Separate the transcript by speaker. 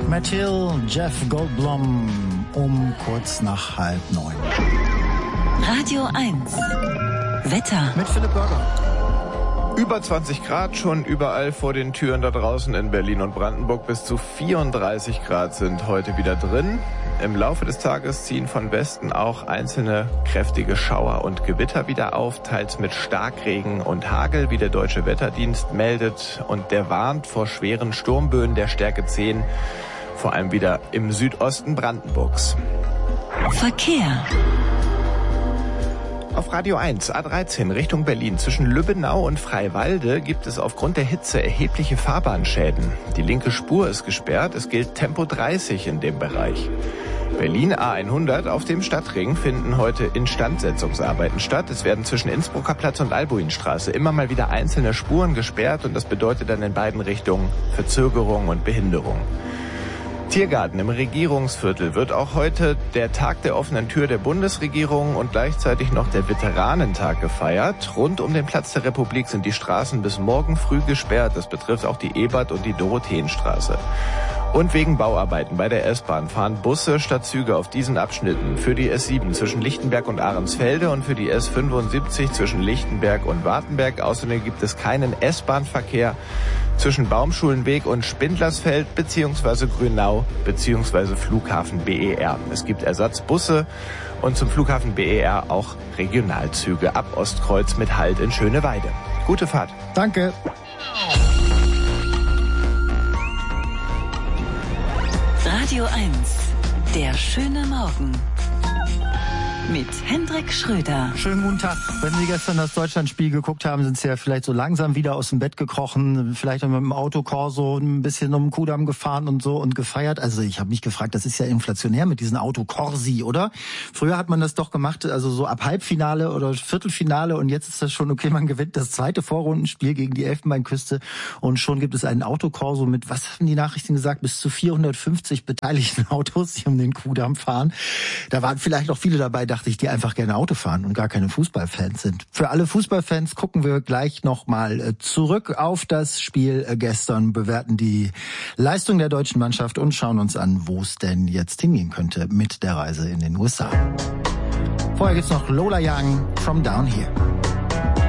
Speaker 1: Matt Hill, Jeff Goldblum um kurz nach 8:30.
Speaker 2: Radio 1. Wetter.
Speaker 1: Mit Philipp Burger.
Speaker 3: Über 20 Grad schon überall vor den Türen da draußen in Berlin und Brandenburg. Bis zu 34 Grad sind heute wieder drin. Im Laufe des Tages ziehen von Westen auch einzelne kräftige Schauer und Gewitter wieder auf, teils mit Starkregen und Hagel, wie der Deutsche Wetterdienst meldet. Und der warnt vor schweren Sturmböen der Stärke 10, vor allem wieder im Südosten Brandenburgs.
Speaker 2: Verkehr.
Speaker 3: Auf Radio 1, A13 Richtung Berlin zwischen Lübbenau und Freiwalde gibt es aufgrund der Hitze erhebliche Fahrbahnschäden. Die linke Spur ist gesperrt, es gilt Tempo 30 in dem Bereich. Berlin A100 auf dem Stadtring finden heute Instandsetzungsarbeiten statt. Es werden zwischen Innsbrucker Platz und Albuinstraße immer mal wieder einzelne Spuren gesperrt und das bedeutet dann in beiden Richtungen Verzögerung und Behinderung. Tiergarten im Regierungsviertel wird auch heute der Tag der offenen Tür der Bundesregierung und gleichzeitig noch der Veteranentag gefeiert. Rund um den Platz der Republik sind die Straßen bis morgen früh gesperrt. Das betrifft auch die Ebert- und die Dorotheenstraße. Und wegen Bauarbeiten bei der S-Bahn fahren Busse statt Züge auf diesen Abschnitten. Für die S7 zwischen Lichtenberg und Ahrensfelde und für die S75 zwischen Lichtenberg und Wartenberg. Außerdem gibt es keinen S-Bahn-Verkehr zwischen Baumschulenweg und Spindlersfeld bzw. Grünau bzw. Flughafen BER. Es gibt Ersatzbusse und zum Flughafen BER auch Regionalzüge ab Ostkreuz mit Halt in Schöneweide. Gute Fahrt.
Speaker 1: Danke.
Speaker 2: Radio 1. Der schöne Morgen. Mit Hendrik Schröder.
Speaker 1: Schönen guten Tag. Wenn Sie gestern das Deutschlandspiel geguckt haben, sind Sie ja vielleicht so langsam wieder aus dem Bett gekrochen, vielleicht mit dem Autokorso ein bisschen um den Kudamm gefahren und so und gefeiert. Also ich habe mich gefragt, das ist ja inflationär mit diesen Autokorsi, oder? Früher hat man das doch gemacht, also so ab Halbfinale oder Viertelfinale und jetzt ist das schon okay, man gewinnt das zweite Vorrundenspiel gegen die Elfenbeinküste und schon gibt es einen Autokorso mit, was haben die Nachrichten gesagt, bis zu 450 beteiligten Autos, die um den Kudamm fahren. Da waren vielleicht auch viele dabei, dachte ich, die einfach gerne Auto fahren und gar keine Fußballfans sind. Für alle Fußballfans gucken wir gleich nochmal zurück auf das Spiel gestern, bewerten die Leistung der deutschen Mannschaft und schauen uns an, wo es denn jetzt hingehen könnte mit der Reise in den USA. Vorher gibt's noch Lola Young, From Down Here.